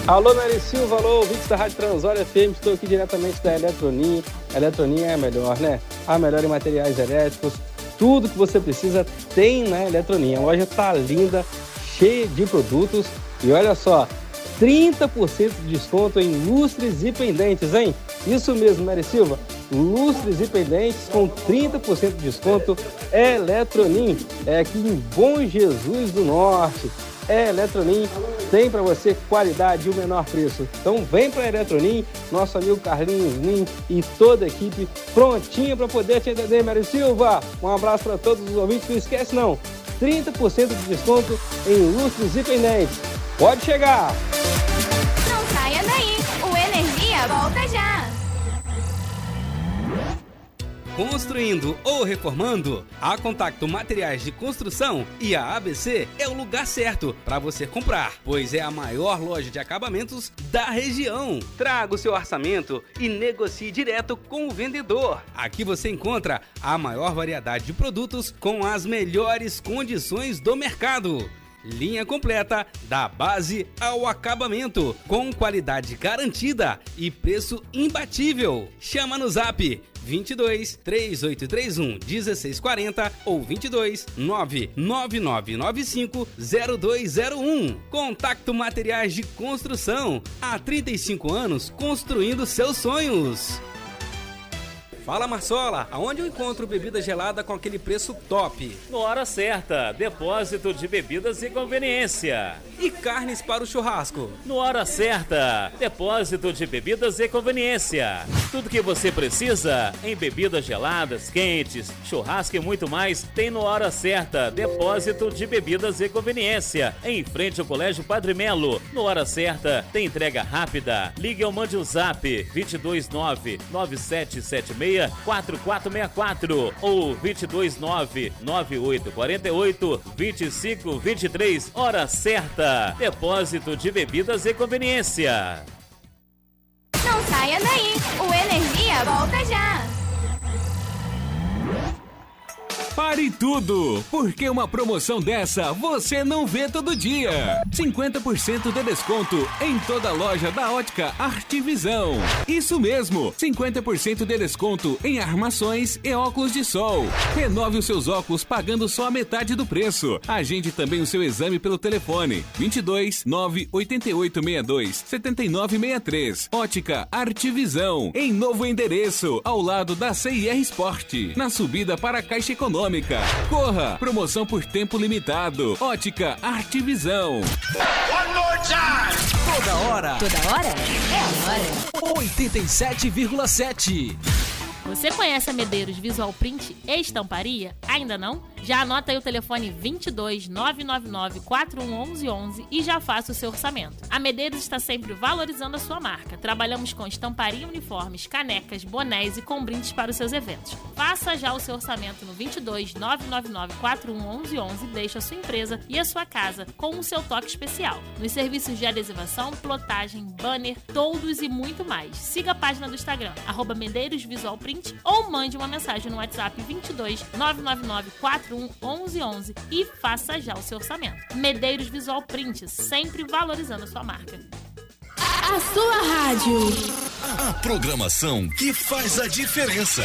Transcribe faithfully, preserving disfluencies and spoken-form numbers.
Alô, Nery Silva, alô, ouvintes da Rádio Transólia F M, estou aqui diretamente da Eletronin. A Eletronin é a melhor, né? A melhor em materiais elétricos. Tudo que você precisa tem na Eletronin. A loja tá linda, cheia de produtos. E olha só, trinta por cento de desconto em lustres e pendentes, hein? Isso mesmo, Nery Silva. Lustres e pendentes com trinta por cento de desconto. Eletronin é aqui em Bom Jesus do Norte. É Eletronin, tem para você qualidade e o menor preço. Então vem para a Eletronin, nosso amigo Carlinhos Lim e toda a equipe prontinha para poder te atender, Nery Silva. Um abraço para todos os ouvintes, não esquece não, trinta por cento de desconto em lustres e pendentes. Pode chegar! Não saia daí, o Energia volta já! Construindo ou reformando? A Contacto Materiais de Construção e a A B C é o lugar certo para você comprar, pois é a maior loja de acabamentos da região. Traga o seu orçamento e negocie direto com o vendedor. Aqui você encontra a maior variedade de produtos com as melhores condições do mercado. Linha completa da base ao acabamento, com qualidade garantida e preço imbatível. Chama no Zap vinte e dois, três oito três um, dezesseis quarenta ou vinte e dois, nove nove nove nove cinco, zero dois zero um. Contacto Materiais de Construção. Há trinta e cinco anos construindo seus sonhos. Fala, Marsola, aonde eu encontro bebida gelada com aquele preço top? No Hora Certa, depósito de bebidas e conveniência. E carnes para o churrasco? No Hora Certa, depósito de bebidas e conveniência. Tudo que você precisa em bebidas geladas, quentes, churrasco e muito mais tem no Hora Certa, depósito de bebidas e conveniência. Em frente ao Colégio Padre Melo. No Hora Certa, tem entrega rápida. Ligue ou mande um zap vinte e dois nove, nove sete sete seis quatro quatro seis quatro ou vinte e dois nove, nove oito quatro oito, vinte e cinco vinte e três. Hora Certa, depósito de bebidas e conveniência. Não saia daí, o Energia volta já. Pare tudo, porque uma promoção dessa você não vê todo dia. cinquenta por cento de desconto em toda a loja da Ótica Artivisão. Isso mesmo, cinquenta por cento de desconto em armações e óculos de sol. Renove os seus óculos pagando só a metade do preço. Agende também o seu exame pelo telefone vinte e dois, nove oito oito seis dois, sete nove seis três. Ótica Artivisão, em novo endereço, ao lado da C I R Sport, na subida para a Caixa Econômica. Corra! Promoção por tempo limitado. Ótica Artivisão. One more time! Toda hora. Toda hora é agora. oitenta e sete vírgula sete. Você conhece a Medeiros Visual Print e Estamparia? Ainda não? Já anota aí o telefone vinte e dois, nove nove nove, quatro um um um um e já faça o seu orçamento. A Medeiros está sempre valorizando a sua marca. Trabalhamos com estamparia, uniformes, canecas, bonés e com brindes para os seus eventos. Faça já o seu orçamento no vinte e dois, nove nove nove, quatro um um um um e deixe a sua empresa e a sua casa com o seu toque especial. Nos serviços de adesivação, plotagem, banner, toldos e muito mais. Siga a página do Instagram, arroba Medeiros Visual Print, ou mande uma mensagem no WhatsApp vinte e dois, nove nove nove, quatro um um um um e faça já o seu orçamento. Medeiros Visual Print, sempre valorizando a sua marca. A sua rádio. A programação que faz a diferença.